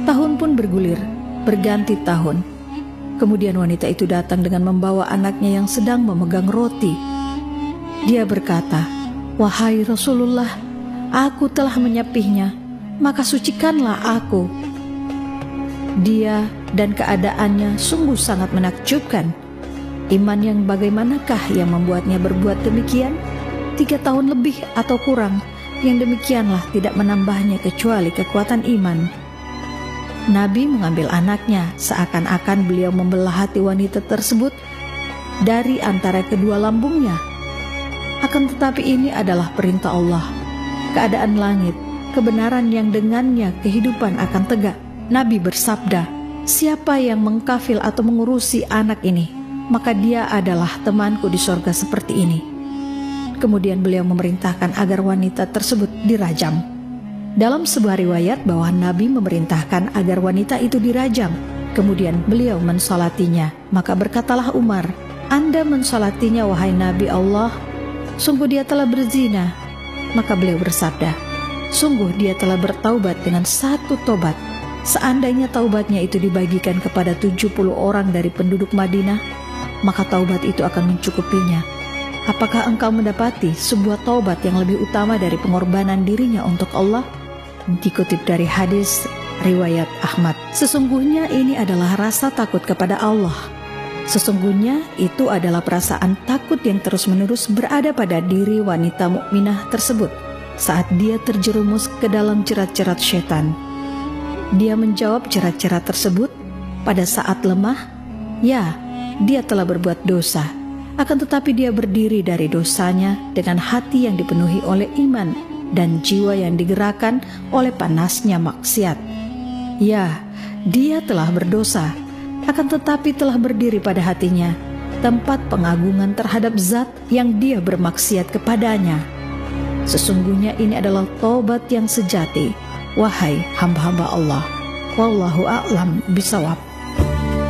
Tahun pun bergulir, berganti tahun. Kemudian wanita itu datang dengan membawa anaknya yang sedang memegang roti. Dia berkata, "Wahai Rasulullah, aku telah menyapihnya, maka sucikanlah aku." Dia dan keadaannya sungguh sangat menakjubkan. Iman yang bagaimanakah yang membuatnya berbuat demikian? 3 tahun lebih atau kurang, yang demikianlah tidak menambahnya kecuali kekuatan iman. Nabi mengambil anaknya, seakan-akan beliau membelah hati wanita tersebut dari antara kedua lambungnya. Akan tetapi ini adalah perintah Allah, keadaan langit, kebenaran yang dengannya kehidupan akan tegak. Nabi bersabda, "Siapa yang mengkafil atau mengurusi anak ini, maka dia adalah temanku di sorga seperti ini." Kemudian beliau memerintahkan agar wanita tersebut dirajam. Dalam sebuah riwayat bahwa Nabi memerintahkan agar wanita itu dirajam. Kemudian beliau mensolatinya. Maka berkatalah Umar, "Anda mensolatinya wahai Nabi Allah, sungguh dia telah berzina." Maka beliau bersabda, "Sungguh dia telah bertaubat dengan 1 tobat. Seandainya taubatnya itu dibagikan kepada 70 orang dari penduduk Madinah, maka taubat itu akan mencukupinya. Apakah engkau mendapati sebuah taubat yang lebih utama dari pengorbanan dirinya untuk Allah?" Dikutip dari hadis riwayat Ahmad. Sesungguhnya ini adalah rasa takut kepada Allah. Sesungguhnya itu adalah perasaan takut yang terus-menerus berada pada diri wanita mukminah tersebut saat dia terjerumus ke dalam jerat-jerat syaitan. Dia menjawab jerat-jerat tersebut pada saat lemah. Ya, dia telah berbuat dosa. Akan tetapi dia berdiri dari dosanya dengan hati yang dipenuhi oleh iman dan jiwa yang digerakkan oleh panasnya maksiat. Ya, dia telah berdosa, akan tetapi telah berdiri pada hatinya tempat pengagungan terhadap zat yang dia bermaksiat kepadanya. Sesungguhnya ini adalah taubat yang sejati, wahai hamba-hamba Allah. Wallahu a'lam bishawab.